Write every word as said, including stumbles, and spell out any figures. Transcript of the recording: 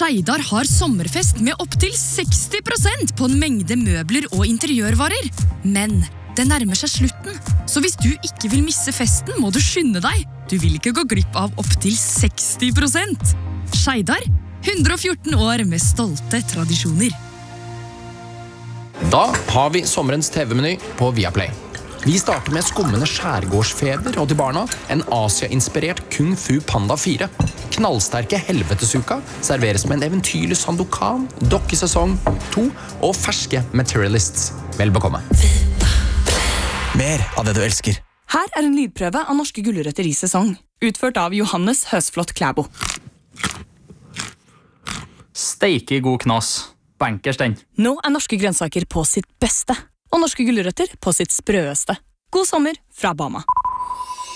Skeidar har sommerfest med opp til seksti prosent på en mengde møbler og interiørvarer. Men det nærmer seg slutten, så hvis du ikke vil misse festen, må du skynde deg. Du vil ikke gå glipp av opp til seksti prosent. Skeidar, hundre og fjorten år med stolte tradisjoner. Da har vi sommerens T V-meny på Viaplay. Vi starter med skummende skjærgårdsfeber og til barna en Asia-inspirert Kung Fu Panda fire. Knallsterke helvetesuka serveres med en eventyrlig Sandokan, dokkesesong to og ferske Materialists. Vel bekomme. Mer av det du elsker. Her er en lydprøve av norske gulrøtter i sesong, utført av Johannes Høsflot Klæbo. Steike god knas. Bankers den. Nå er norske grønnsaker på sitt beste, og norske gulrøtter på sitt sprøeste. God sommer fra Bama.